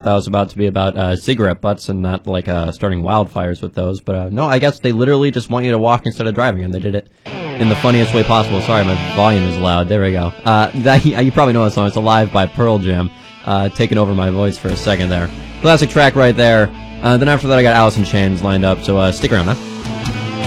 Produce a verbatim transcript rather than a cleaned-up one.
that was about to be about uh, cigarette butts and not like uh, starting wildfires with those. But uh, no, I guess they literally just want you to walk instead of driving, and they did it in the funniest way possible. Sorry, my volume is loud. There we go. Uh, that you probably know that song. It's Alive by Pearl Jam. Uh, taking over my voice for a second there. Classic track right there. Uh, then after that, I got Alice in Chains lined up. So uh, stick around, huh?